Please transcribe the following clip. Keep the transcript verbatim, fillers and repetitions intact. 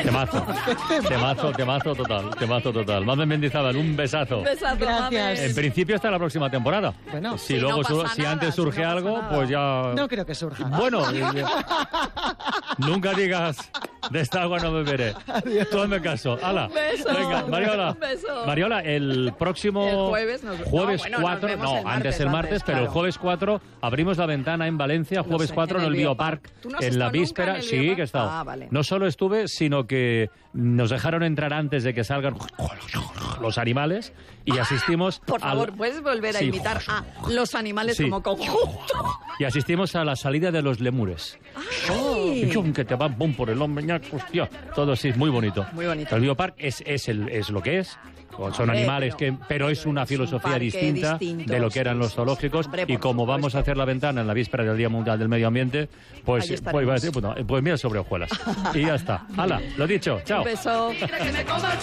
Temazo, temazo, temazo total, temazo total. Mamen Mendizábal, un besazo. Un besazo, Gracias. En principio hasta la próxima temporada. Bueno, si sí, luego no su- pasa si nada, antes si surge no pasa algo, nada. pues ya. no creo que surja. Bueno, eh, nunca digas de esta agua no beberé. Tú hazme caso. Hala. Un beso. Venga, Mariola. Un beso. Mariola, el próximo El jueves nos- jueves no, bueno, nos cuatro, vemos no, el martes, antes el martes, antes, pero el claro. jueves cuatro abrimos la ventana en Valencia, jueves sé, cuatro en el Biopark, ¿Tú no has en la estado nunca víspera. en el Sí, Biopark? que he estado. Ah, vale. No solo estuve, sino que nos dejaron entrar antes de que salgan los animales y asistimos Por favor, al- ¿puedes volver a Sí. imitar a los animales Sí. como conjunto? y asistimos a la salida de los lemures. Ay. Y chum, que te van pum por el hombro, ñac, hostia, todo sí, muy bonito. Muy bonito. El Biopark es, es, el, es lo que es. Son Hombre, animales, pero- que, pero es una es un filosofía parque distinta distinto, de lo que eran sí, los sí, zoológicos. hombre, Y por como vamos a supuesto. hacer la ventana en la víspera del Día Mundial del Medio Ambiente, pues, Ahí pues, iba a estaremos. decir, bueno, pues mira sobre hojuelas. Y ya está. Hala, lo dicho, chao. Un beso.